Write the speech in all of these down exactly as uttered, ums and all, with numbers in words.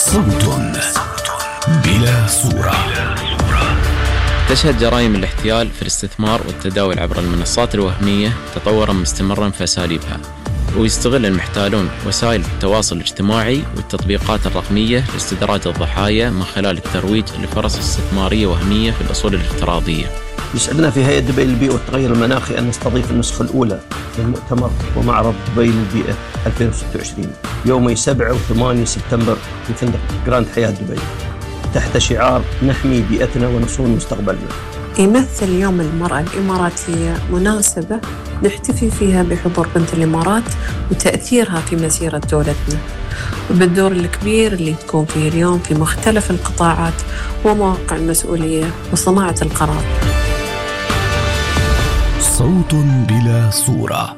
صوت بلا صورة. تشهد جرائم الاحتيال في الاستثمار والتداول عبر المنصات الوهمية تطورا مستمرا في أساليبها، ويستغل المحتالون وسائل التواصل الاجتماعي والتطبيقات الرقمية لاستدراج الضحايا من خلال الترويج لفرص استثمارية وهمية في الأصول الافتراضية. يسعدنا في هيئة دبي للبيئة والتغير المناخي أن نستضيف النسخة الأولى للمؤتمر ومعرض دبي للبيئة ألفين وستة وعشرين يومي سبعة وثمانية سبتمبر في فندق جراند حياة دبي تحت شعار نحمي بيئتنا ونصون مستقبلنا. يمثل يوم المرأة الإماراتية مناسبة نحتفي فيها بحضور بنت الإمارات وتأثيرها في مسيرة دولتنا، وبالدور الكبير اللي تكون فيه اليوم في مختلف القطاعات ومواقع المسؤولية وصناعة القرار. صوت بلا صورة.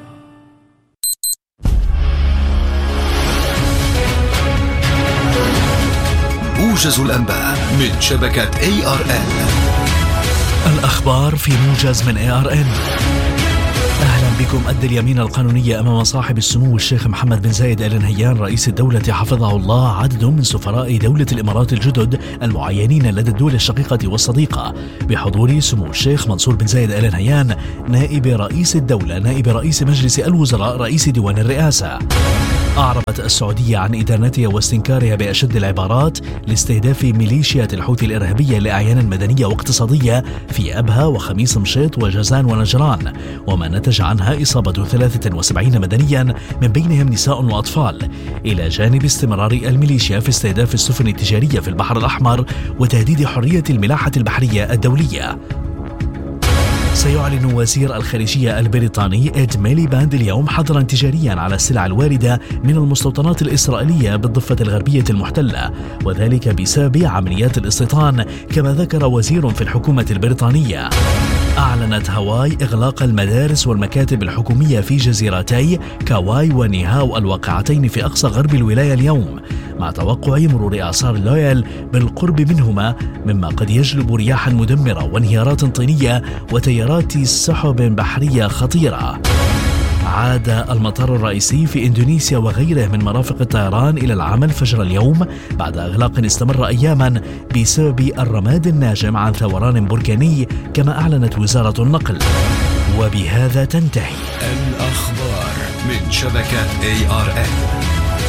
موجز الأنباء من شبكة إيه آر إن. الأخبار في موجز من إيه آر إن. أهلا بكم. أدى اليمين القانونية أمام صاحب السمو الشيخ محمد بن زايد آل نهيان رئيس الدولة حفظه الله عدد من سفراء دولة الإمارات الجدد المعينين لدى الدول الشقيقة والصديقة بحضور سمو الشيخ منصور بن زايد آل نهيان نائب رئيس الدولة نائب رئيس مجلس الوزراء رئيس ديوان الرئاسة. أعربت السعودية عن إدانتها واستنكارها بأشد العبارات لاستهداف ميليشيات الحوثي الإرهابية لأعيان مدنية واقتصادية في أبها وخميس مشيط وجازان ونجران، وما نتج عنها إصابة ثلاثة وسبعين مدنيا من بينهم نساء وأطفال، إلى جانب استمرار الميليشيا في استهداف السفن التجارية في البحر الأحمر وتهديد حرية الملاحة البحرية الدولية. سيعلن وزير الخارجية البريطاني إد ميليباند اليوم حظرا تجاريا على السلع الواردة من المستوطنات الإسرائيلية بالضفة الغربية المحتلة، وذلك بسبب عمليات الاستيطان، كما ذكر وزير في الحكومة البريطانية. أعلنت هاواي إغلاق المدارس والمكاتب الحكومية في جزيرتي كاواي ونيهاو الواقعتين في أقصى غرب الولاية اليوم، مع توقع مرور إعصار لويل بالقرب منهما، مما قد يجلب رياحا مدمرة وانهيارات طينية وتيارات سحب بحرية خطيرة. عاد المطار الرئيسي في إندونيسيا وغيره من مرافق الطيران إلى العمل فجر اليوم بعد إغلاق استمر أياما بسبب الرماد الناجم عن ثوران بركاني، كما أعلنت وزارة النقل. وبهذا تنتهي الأخبار من شبكة إيه آر إن.